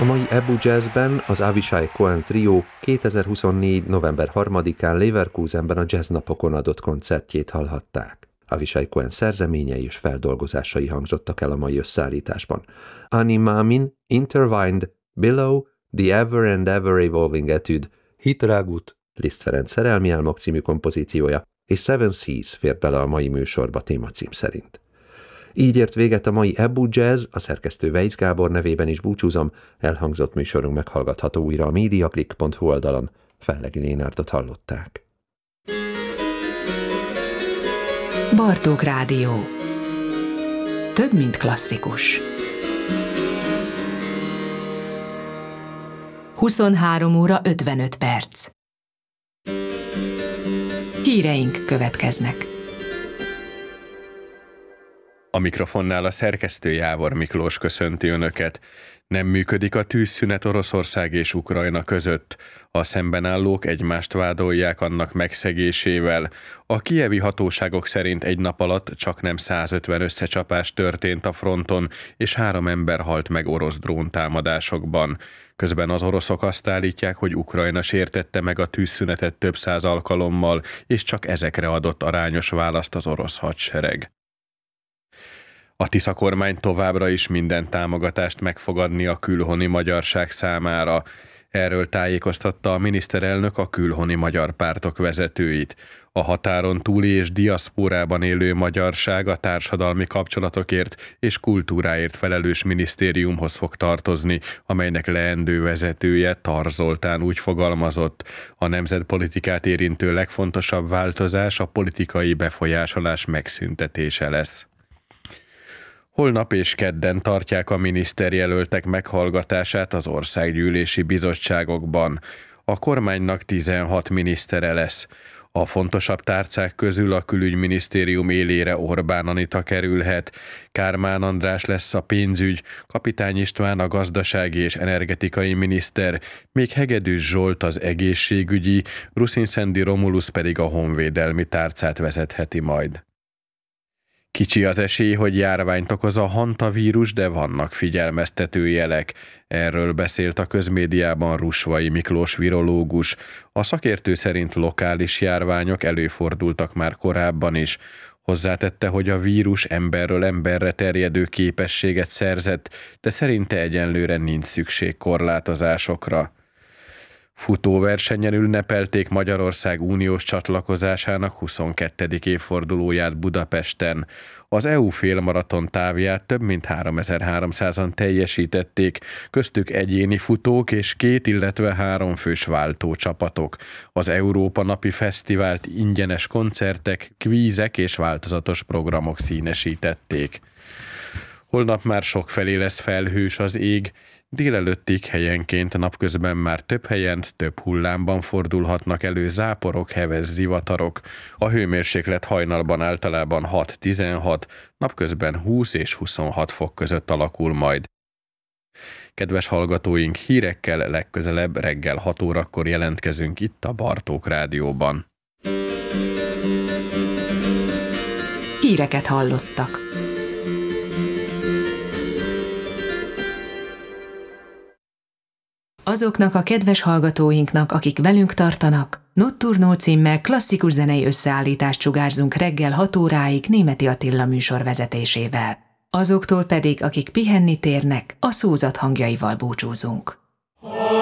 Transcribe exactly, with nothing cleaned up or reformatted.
A mai Ebu Jazzben az Avishai Cohen Trio kétezer-huszonnégy. november harmadikán Leverkusenben a jazznapokon adott koncertjét hallhatták. Avishai Cohen szerzeményei és feldolgozásai hangzottak el a mai összeállításban. Ani Maamin, Intertwined, Below, The Ever and Ever Evolving Etude, Hitragut, Liszt Ferenc Szerelmi álmok című kompozíciója, és Seven Seas fért bele a mai műsorba témacím szerint. Így ért véget a mai Ebu Jazz, a szerkesztő Weisz Gábor nevében is búcsúzom, elhangzott műsorunk meghallgatható újra a mediaclick pont hu oldalon. Fellegi Lénárdot hallották. Bartók Rádió. Több, mint klasszikus. huszonhárom óra ötvenöt perc. Híreink következnek. A mikrofonnál a szerkesztő Jávor Miklós köszönti Önöket. Nem működik a tűzszünet Oroszország és Ukrajna között. A szembenállók egymást vádolják annak megszegésével. A kijevi hatóságok szerint egy nap alatt csaknem százötven összecsapás történt a fronton, és három ember halt meg orosz dróntámadásokban. Közben az oroszok azt állítják, hogy Ukrajna sértette meg a tűzszünetet több száz alkalommal, és csak ezekre adott arányos választ az orosz hadsereg. A Tisza kormány továbbra is minden támogatást megfogadni a külhoni magyarság számára. Erről tájékoztatta a miniszterelnök a külhoni magyar pártok vezetőit. A határon túli és diaszpórában élő magyarság a társadalmi kapcsolatokért és kultúráért felelős minisztériumhoz fog tartozni, amelynek leendő vezetője Tar Zoltán úgy fogalmazott. A nemzetpolitikát érintő legfontosabb változás a politikai befolyásolás megszüntetése lesz. Holnap és kedden tartják a miniszterjelöltek meghallgatását az országgyűlési bizottságokban. A kormánynak tizenhat minisztere lesz. A fontosabb tárcák közül a külügyminisztérium élére Orbán Anita kerülhet, Kármán András lesz a pénzügy, Kapitány István a gazdasági és energetikai miniszter, még Hegedűs Zsolt az egészségügyi, Ruszinszendi Romulusz pedig a honvédelmi tárcát vezetheti majd. Kicsi az esély, hogy járványt okoz a hantavírus, de vannak figyelmeztető jelek. Erről beszélt a közmédiában Rusvai Miklós virológus. A szakértő szerint lokális járványok előfordultak már korábban is. Hozzátette, hogy a vírus emberről emberre terjedő képességet szerzett, de szerinte egyenlőre nincs szükség korlátozásokra. Futóversenyen ünnepelték Magyarország uniós csatlakozásának huszonkettedik évfordulóját Budapesten. Az é u félmaraton távját több mint háromezer-háromszázan teljesítették, köztük egyéni futók és két, illetve három fős váltócsapatok. Az Európa Napi Fesztivált ingyenes koncertek, kvízek és változatos programok színesítették. Holnap már sokfelé lesz felhős az ég, délelőttig helyenként, napközben már több helyen, több hullámban fordulhatnak elő záporok, heves zivatarok. A hőmérséklet hajnalban általában hat-tizenhat, napközben húsz és huszonhat fok között alakul majd. Kedves hallgatóink, hírekkel legközelebb reggel hat órakor jelentkezünk itt a Bartók Rádióban. Híreket hallottak. Azoknak a kedves hallgatóinknak, akik velünk tartanak, Notturno címmel klasszikus zenei összeállítást sugárzunk reggel hat óráig Németi Attila műsor vezetésével. Azoktól pedig, akik pihenni térnek, a szózat hangjaival búcsúzunk.